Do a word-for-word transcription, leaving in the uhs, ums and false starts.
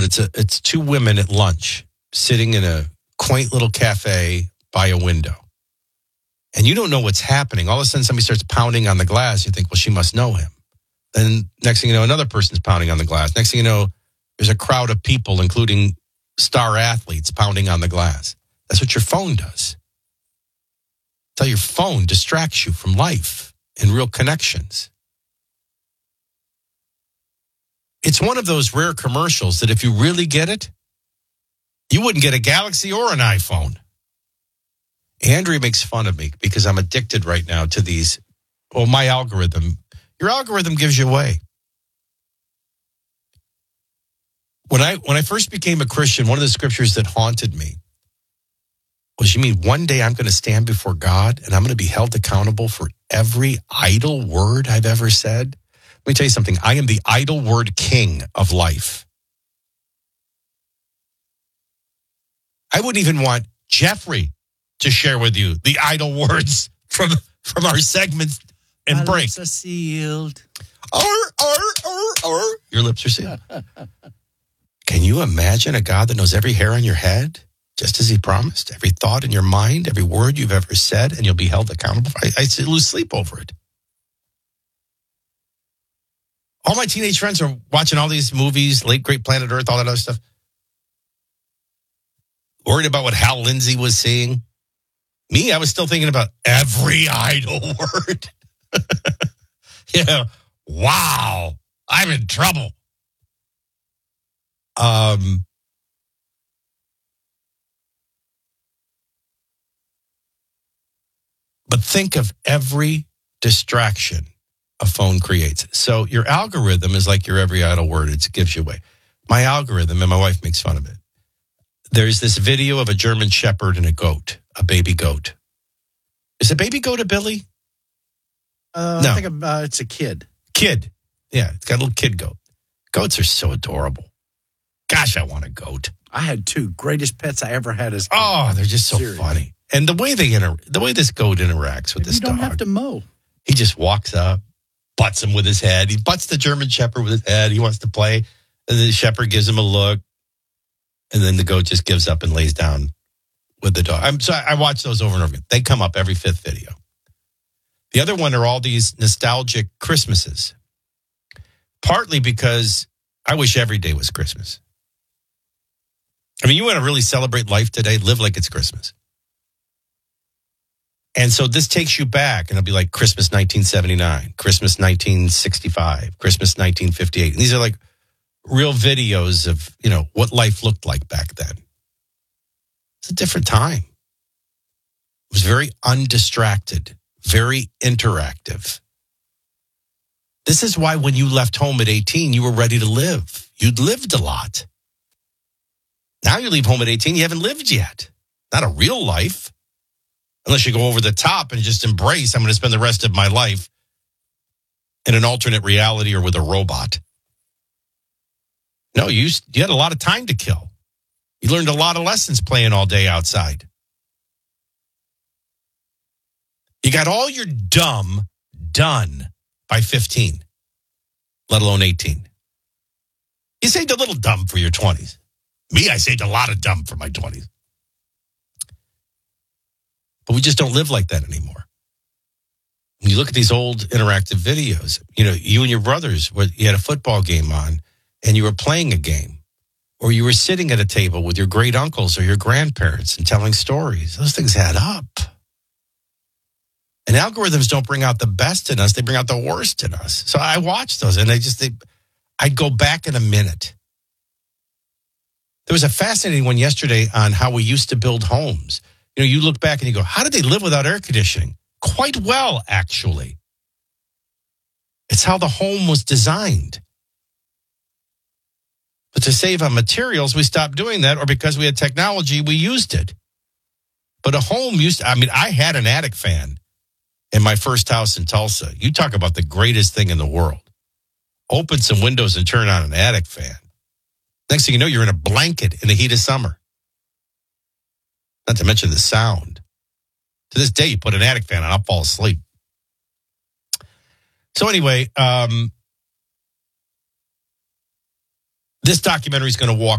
it's a it's two women at lunch sitting in a quaint little cafe by a window. And you don't know what's happening. All of a sudden, somebody starts pounding on the glass. You think, well, she must know him. Then next thing you know, another person's pounding on the glass. Next thing you know, there's a crowd of people, including star athletes, pounding on the glass. That's what your phone does. That's how your phone distracts you from life and real connections. It's one of those rare commercials that if you really get it, you wouldn't get a Galaxy or an iPhone. Andrea makes fun of me because I'm addicted right now to these. Well, my algorithm, your algorithm gives you away. When I when I first became a Christian, one of the scriptures that haunted me was, you mean one day I'm going to stand before God and I'm going to be held accountable for every idle word I've ever said? Let me tell you something. I am the idle word king of life. I wouldn't even want Jeffrey to share with you the idle words from, from our segments and My break. lips are sealed. Arr, arr, arr, arr. Your lips are sealed. Can you imagine a God that knows every hair on your head, just as he promised? Every thought in your mind, every word you've ever said, and you'll be held accountable for. I, I lose sleep over it. All my teenage friends are watching all these movies, Late Great Planet Earth, all that other stuff. Worried about what Hal Lindsey was seeing. Me, I was still thinking about every idle word. Yeah. Wow. I'm in trouble. Um, but think of every distraction a phone creates. So your algorithm is like your every idle word. It gives you away. My algorithm, and my wife makes fun of it. There's this video of a German shepherd and a goat, a baby goat. Is a baby goat a Billy? Uh, No. I think uh, it's a kid. Kid. Yeah, it's got a little kid goat. Goats are so adorable. Gosh, I want a goat. I had two greatest pets I ever had as. Oh, they're just so Seriously. funny. And the way they inter- the way this goat interacts with You this don't dog. have to mow. He just walks up, butts him with his head. He butts the German shepherd with his head. He wants to play. And the shepherd gives him a look. And then the goat just gives up and lays down with the dog. I'm sorry, I watch those over and over again. They come up every fifth video. The other one are all these nostalgic Christmases. Partly because I wish every day was Christmas. I mean, you want to really celebrate life today, live like it's Christmas. And so this takes you back, and it'll be like Christmas nineteen seventy-nine, Christmas nineteen sixty-five, Christmas nineteen fifty-eight. And these are like real videos of, you know, what life looked like back then. It's a different time. It was very undistracted, very interactive. This is why when you left home at eighteen, you were ready to live. You'd lived a lot. Now you leave home at eighteen, you haven't lived yet. Not a real life. Unless you go over the top and just embrace, I'm going to spend the rest of my life in an alternate reality or with a robot. No, you, you had a lot of time to kill. You learned a lot of lessons playing all day outside. You got all your dumb done by fifteen, let alone eighteen. You saved a little dumb for your twenties. Me, I saved a lot of dumb for my twenties. But we just don't live like that anymore. When you look at these old interactive videos, you know, you and your brothers, you had a football game on and you were playing a game, or you were sitting at a table with your great uncles or your grandparents and telling stories. Those things add up. And algorithms don't bring out the best in us. They bring out the worst in us. So I watch those and they just, they, I'd go back in a minute. There was a fascinating one yesterday on how we used to build homes. You know, you look back and you go, how did they live without air conditioning? Quite well, actually. It's how the home was designed. But to save on materials, we stopped doing that, or because we had technology, we used it. But a home used to, I mean, I had an attic fan in my first house in Tulsa. You talk about the greatest thing in the world. Open some windows and turn on an attic fan. Next thing you know, you're in a blanket in the heat of summer. Not to mention the sound. To this day, you put an attic fan on, I'll fall asleep. So anyway, um, this documentary is going to walk